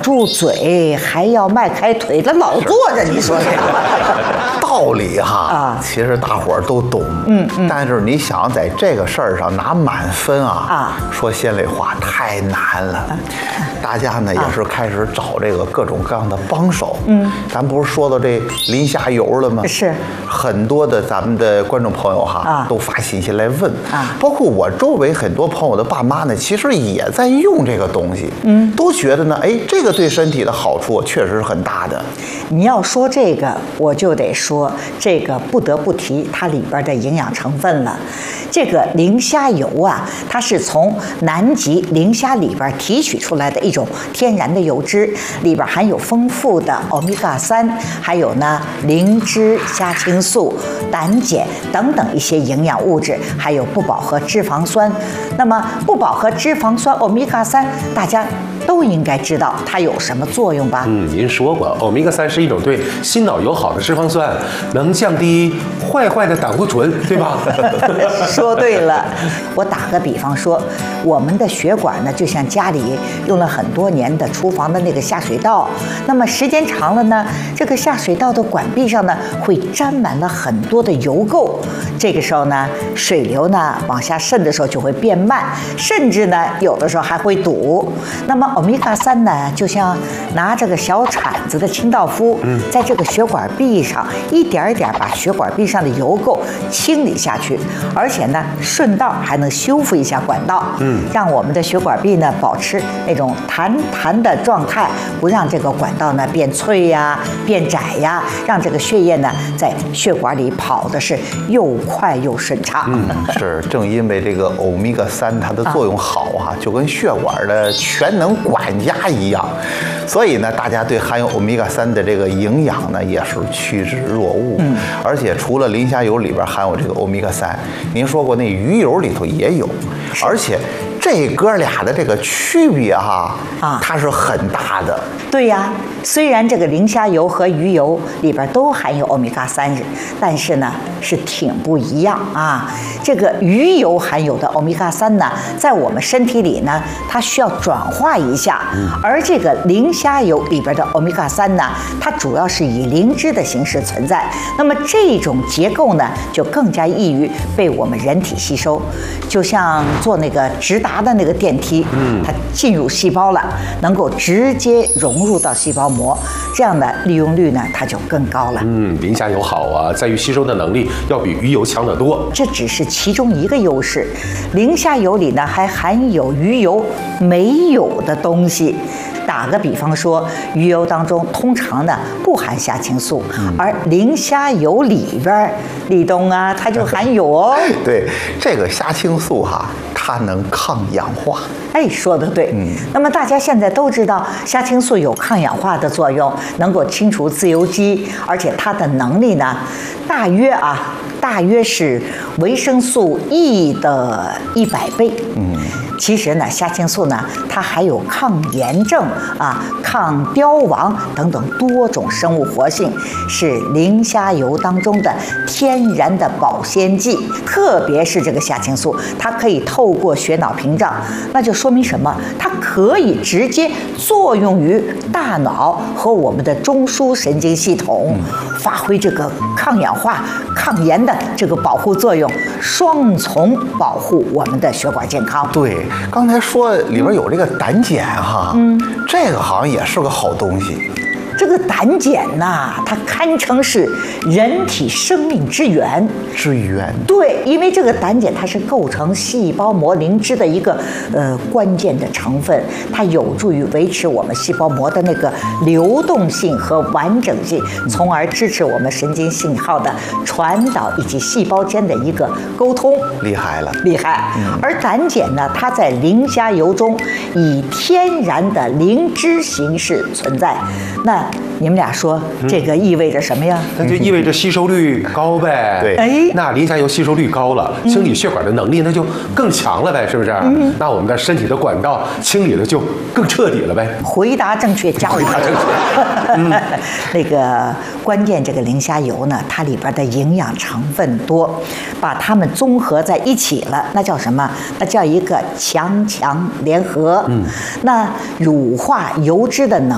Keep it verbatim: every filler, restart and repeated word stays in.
住嘴，还要迈开腿，这老坐着，你说啥？ 道理哈啊，其实大伙儿都懂，嗯嗯，但是你想在这个事儿上拿满分啊啊，说心里话太难了。大家呢也是开始找这个各种各样的帮手，嗯，咱不是说到这临虾油了吗？ 是， 很多的咱们的观众朋友哈啊都发信息来问啊，包括我周围很多朋友的爸妈呢，其实也在用这个东西，嗯，都觉得呢，哎，这个对身体的好处确实是很大的。 你要说这个，我就得说这个不得不提它里边的营养成分了。这个磷虾油啊，它是从南极磷虾里边提取出来的一种天然的油脂，里边含有丰富的欧米伽三，还有呢磷脂、虾青素、胆碱等等一些营养物质，还有不饱和脂肪酸。那么不饱和脂肪酸欧米伽三，大家都应该知道它有什么作用吧？ 嗯，您说过，欧米伽三是一种对心脑友好的脂肪酸，能降低坏坏的胆固醇，对吧？ 说对了，我打个比方说，我们的血管呢，就像家里用了很多年的厨房的那个下水道，那么时间长了呢，这个下水道的管壁上呢，会沾满了很多的油垢。这个时候呢，水流呢往下渗的时候就会变慢，甚至呢有的时候还会堵。那么欧米伽三呢，就像拿这个小铲子的清道夫，在这个血管壁上一点一点把血管壁上的油垢清理下去，而且呢顺道还能修复一下管道，嗯，让我们的血管壁呢保持那种弹弹的状态，不让这个管道呢变脆呀、变窄呀，让这个血液呢在血管里跑的是又快又顺畅。 嗯，是正因为这个欧米伽三它的作用好啊，就跟血管的全能管家一样，所以呢，大家对含有欧米伽三的这个营养呢也是趋之若鹜。嗯，而且除了磷虾油里边含有这个欧米伽三，您说过那鱼油里头也有，而且这哥俩的这个区别哈啊，它是很大的。 对呀，虽然这个磷虾油和鱼油里边都含有欧米伽三，但是呢是挺不一样啊。这个鱼油含有的欧米伽三呢，在我们身体里呢，它需要转化一下，而这个磷虾油里边的欧米伽三呢，它主要是以磷脂的形式存在。那么这种结构呢，就更加易于被我们人体吸收，就像坐那个直达的那个电梯，嗯，它进入细胞了，能够直接融入到细胞膜，这样的利用率呢，它就更高了。 嗯，磷虾油好啊，在于吸收的能力要比鱼油强得多。 这只是其中一个优势，磷虾油里呢还含有鱼油没有的东西。打个比方说，鱼油当中通常呢不含虾青素，而磷虾油里边，立冬啊，它就含有哦。 对，这个虾青素哈，它能抗氧化。 哎，说得对。嗯，那么大家现在都知道，虾青素有抗氧化的作用，能够清除自由基，而且它的能力呢，大约啊，大约是维生素 E 的一百倍。嗯。其实呢，虾青素呢，它还有抗炎症啊、抗凋亡等等多种生物活性，是磷虾油当中的天然的保鲜剂。特别是这个虾青素，它可以透过血脑屏障，那就说明什么？它可以直接作用于大脑和我们的中枢神经系统，发挥这个抗氧化、抗炎的这个保护作用，双重保护我们的血管健康。 对。刚才说里边有这个胆碱哈，嗯，这个好像也是个好东西。 这个胆碱呐，它堪称是人体生命之源。 之源。 对，因为这个胆碱它是构成细胞膜磷脂的一个呃关键的成分，它有助于维持我们细胞膜的那个流动性和完整性，从而支持我们神经信号的传导以及细胞间的一个沟通。 厉害了， 厉害。嗯、而胆碱呢，它在磷虾油中以天然的磷脂形式存在。那你们俩说这个意味着什么呀？ 那就意味着吸收率高呗。 对， 哎， 那磷虾油吸收率高了，清理血管的能力那就更强了呗，是不是？嗯，那我们的身体的管道清理的就更彻底了呗。 回答正确，加回答正确。嗯，那个关键这个磷虾油呢，它里边的营养成分多，把它们综合在一起了，那叫什么？那叫一个强强联合。嗯，那乳化油脂的能